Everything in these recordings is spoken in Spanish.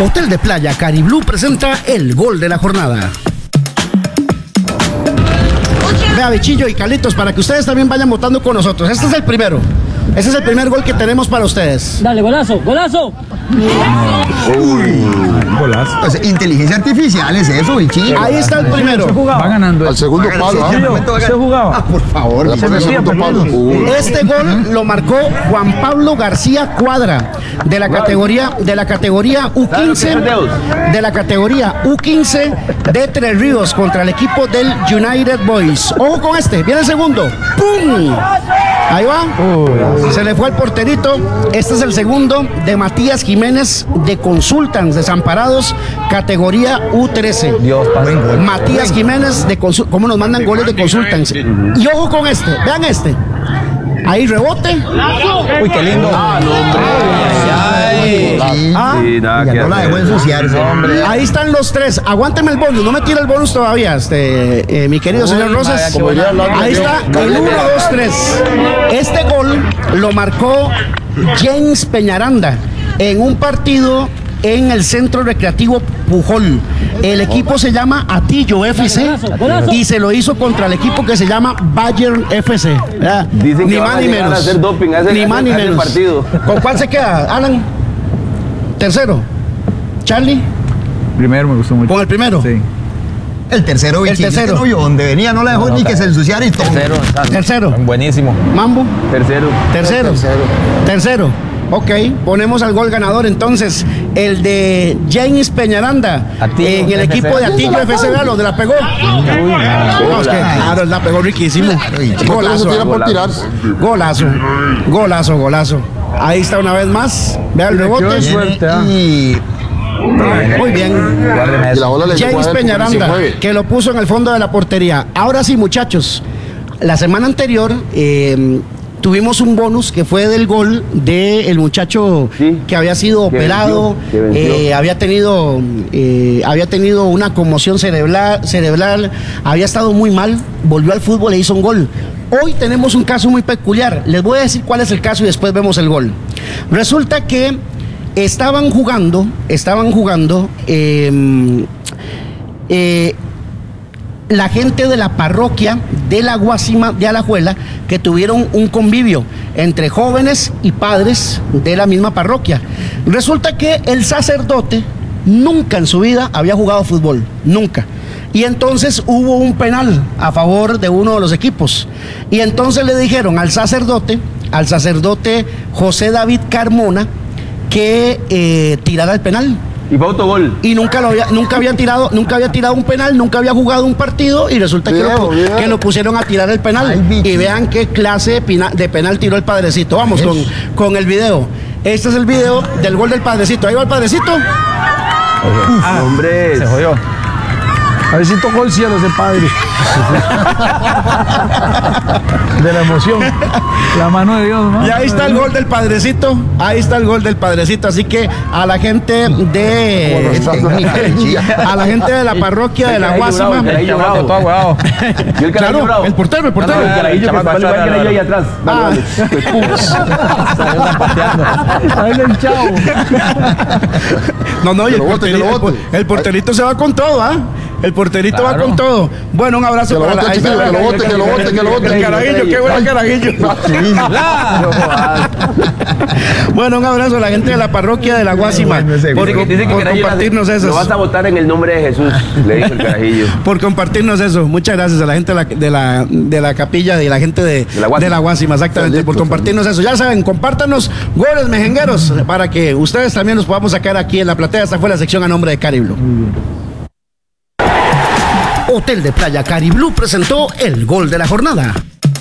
Hotel de Playa Cariblú presenta el gol de la jornada. Vea, Bichillo y Carlitos, para que ustedes también vayan votando con nosotros. Este es el primero. Este es el primer gol que tenemos para ustedes. Dale, golazo, golazo. Golazo. O sea, inteligencia artificial es eso, Bichillo. Ahí está el primero. Va ganando. Al segundo palo. Se jugaba. Por favor. Le pone el segundo palo. Este gol lo marcó Juan Pablo García Cuadra de la categoría U15 de Tres Ríos contra el equipo del United Boys. Ojo con este, viene el segundo. ¡Pum! Ahí va. Se le fue al porterito. Este es el segundo de Matías Jiménez de Consultants Desamparados, categoría U13. Dios, Matías Jiménez de Consultants. ¿Cómo nos mandan goles de Consultants? Y ojo con este, vean este. Ahí rebote. Uy, qué lindo. Ya no la dejó ensuciarse. Ahí están los tres. Aguánteme el bonus. No me tire el bonus todavía, mi querido señor Rosas. Ahí está el 1, 2, 3. Este gol lo marcó James Peñaranda en un partido en el Centro Recreativo Pujol. El equipo se llama Atillo FC y se lo hizo contra el equipo que se llama Bayern FC. Dicen que Ni van más a ni llegar a menos. hacer doping a ese- Ni más ni a ese menos. partido. ¿Con cuál se queda, Alan? Tercero. Charlie, Primero me gustó mucho. con el primero. Sí. El tercero, Bichillo. El tercero. Es que no vio donde venía, no la dejó ni que se ensuciara y todo. Tercero. Buenísimo. Mambo. Tercero. Tercero. Ok, ponemos al gol ganador entonces, el de James Peñaranda Atillo, en el FC. equipo de Atillo FC, vea, los de la pegó. No, es que, claro, la pegó riquísimo. Golazo. Se tira por Golazo, tirarse. golazo. Ahí está una vez más, vea el rebote. Suerte, Y Muy bien. Y la bola le llegó a James él porque se Peñaranda, mueve. que lo puso en el fondo de la portería. Ahora sí, muchachos, la semana anterior tuvimos un bonus que fue del gol del muchacho que había sido Que operado, venció. había tenido una conmoción cerebral, había estado muy mal, volvió al fútbol e hizo un gol. Hoy tenemos un caso muy peculiar. Les voy a decir cuál es el caso y después vemos el gol. Resulta que estaban jugando la gente de la parroquia de la Guásima de Alajuela, que tuvieron un convivio entre jóvenes y padres de la misma parroquia. Resulta que el sacerdote nunca en su vida había jugado fútbol, nunca. Y entonces hubo un penal a favor de uno de los equipos. Y entonces le dijeron al sacerdote José David Carmona, que tirara el penal. Y fue autogol. Y nunca había tirado un penal, nunca había jugado un partido y resulta que lo pusieron a tirar el penal. Ay, bicho. Y vean qué clase de penal tiró el padrecito. Vamos con el video. Este es el video del gol del padrecito. Ahí va el padrecito. Hombre. Se jodió. A ver si tocó el cielo ese padre. De la emoción. La mano de Dios, ¿no? Y ahí está el gol del padrecito. Ahí está el gol del padrecito. Así que a la gente a la gente de la parroquia de la Guásima. El carajillo bravo. Todo huevado. Y el carajillo Claro, bravo. el portero. El carajillo que vale igual que el ahí atrás. Vale, vale. Ahí el chavo. No, y Que lo bote, que lo bote. el porterito se va con todo, ¿ah? El porterito va con todo. Bueno, un abrazo Que lo para bote, chiquillo, que lo bote, que lo bote, que lo bote. El carajillo, qué bueno el carajillo. Bueno, un abrazo a la gente de la parroquia de la Guásima por Dice que por carajillo compartirnos Lo vas eso. a votar en el nombre de Jesús, le dijo el carajillo. Por compartirnos eso. Muchas gracias a la gente de la capilla y la gente de la Guásima, exactamente, por compartirnos eso. Ya saben, compártanos goles mejengueros para que ustedes también nos podamos sacar aquí en la platea. Esta fue la sección a nombre de Cariblú. Hotel de Playa Cariblú presentó el gol de la jornada.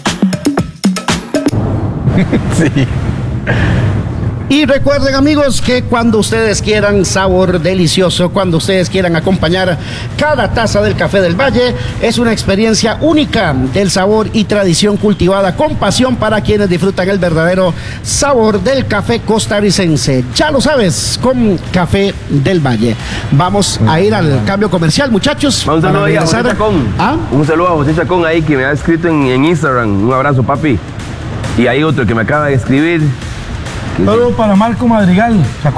Sí. Y recuerden, amigos, que cuando ustedes quieran sabor delicioso, cuando ustedes quieran acompañar cada taza del café del Valle, es una experiencia única del sabor y tradición cultivada con pasión para quienes disfrutan el verdadero sabor del café costarricense. Ya lo sabes, con Café del Valle. Vamos a ir al cambio comercial, muchachos. Un saludo para ahí a José regresar. Chacón. ¿Ah? Un saludo a José Chacón ahí que me ha escrito en Instagram. Un abrazo, papi. Y hay otro que me acaba de escribir. Solo para Marco Madrigal.